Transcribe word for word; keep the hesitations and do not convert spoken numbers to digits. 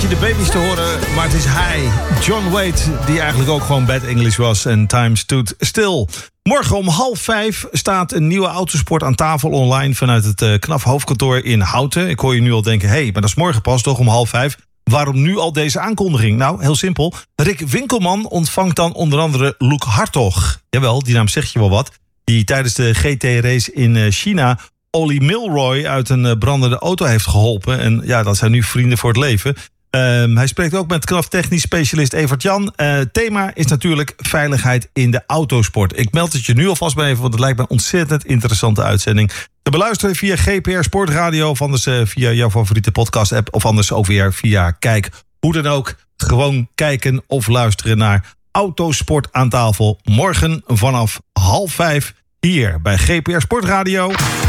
de Babies te horen, maar het is hij, John Waite, die eigenlijk ook gewoon bad English was en Time Stood Still. Morgen om half vijf staat een nieuwe autosport aan tafel online vanuit het uh, K N A F hoofdkantoor in Houten. Ik hoor je nu al denken, hé, hey, maar dat is morgen pas toch om half vijf. Waarom nu al deze aankondiging? Nou, heel simpel. Rick Winkelman ontvangt dan onder andere Luke Hartog. Jawel, die naam zegt je wel wat. Die tijdens de G T-race in China Ollie Milroy uit een brandende auto heeft geholpen. En ja, dat zijn nu vrienden voor het leven. Um, hij spreekt ook met K N A F technisch specialist Evert Jan. Uh, het thema is natuurlijk veiligheid in de autosport. Ik meld het je nu alvast bij even, want het lijkt me een ontzettend interessante uitzending. Te beluisteren via G P R Sportradio of anders uh, via jouw favoriete podcast app of anders ook weer via Kijk. Hoe dan ook, gewoon kijken of luisteren naar Autosport aan tafel. Morgen vanaf half vijf hier bij G P R Sportradio.